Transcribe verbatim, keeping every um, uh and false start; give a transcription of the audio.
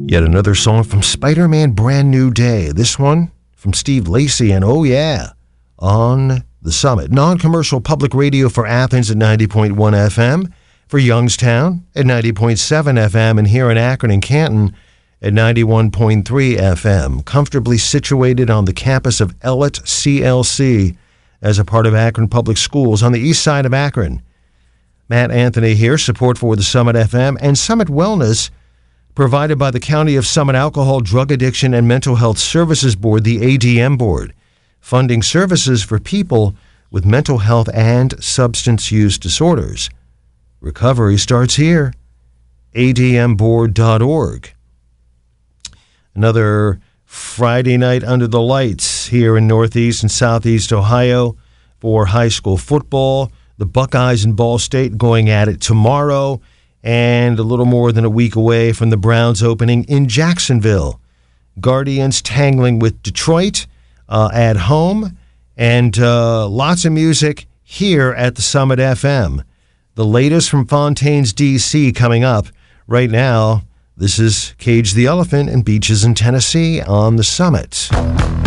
Yet another song from Spider-Man Brand New Day. This one from Steve Lacy and Oh Yeah on the Summit. Non-commercial public radio for Athens at ninety point one F M, for Youngstown at ninety point seven F M, and here in Akron and Canton at ninety-one point three F M. Comfortably situated on the campus of Ellett C L C as a part of Akron Public Schools on the east side of Akron. Matt Anthony here, support for the Summit F M and Summit Wellness, provided by the County of Summit Alcohol, Drug Addiction, and Mental Health Services Board, the A D M Board, funding services for people with mental health and substance use disorders. Recovery starts here. A D M board dot org. Another Friday night under the lights here in Northeast and Southeast Ohio for high school football. The Buckeyes and Ball State going at it tomorrow, and a little more than a week away from the Browns opening in Jacksonville. Guardians tangling with Detroit uh, at home, and uh, lots of music here at the Summit F M. The latest from Fontaine's D C coming up right now. This is Cage the Elephant and Beaches in Tennessee on the Summit.